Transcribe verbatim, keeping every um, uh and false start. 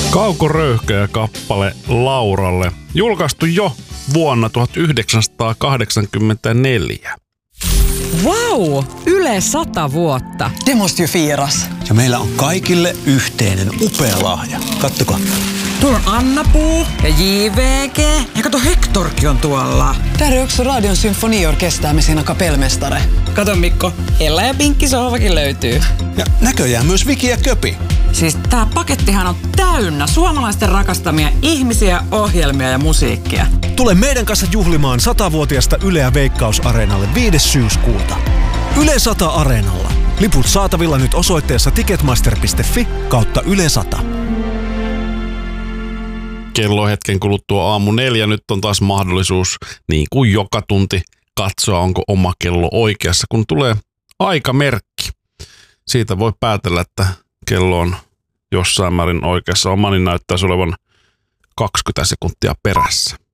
Kauko Röyhkeä kappale Lauralle, julkaistu jo vuonna tuhatyhdeksänsataakahdeksankymmentäneljä. Vau! Yle sata vuotta. Det måste ju firas. Ja meillä on kaikille yhteinen upea lahja. Kattokaa. Tuolla on Anna-Puu ja J V G. Ja kato, Hektorkin on tuolla. Där är också Radion symfoniorkester med sina kapellmästare. Kato Mikko, Ella ja Pinkki sohvakin löytyy. Ja näköjään myös Viki ja Köpi. Siis tää pakettihan on täynnä suomalaisten rakastamia ihmisiä, ohjelmia ja musiikkia. Tule meidän kanssa juhlimaan satavuotiasta Yleä Veikkaus-areenalle viides syyskuuta. Yle sata Areenalla. Liput saatavilla nyt osoitteessa ticketmaster piste fi kautta Yle sata. Kello hetken kuluttua aamu neljä. Nyt on taas mahdollisuus, niin kuin joka tunti, katsoa, onko oma kello oikeassa, kun tulee aikamerkki. Siitä voi päätellä, että kello on jossain määrin oikeassa. Omani näyttäisi olevan kaksikymmentä sekuntia perässä.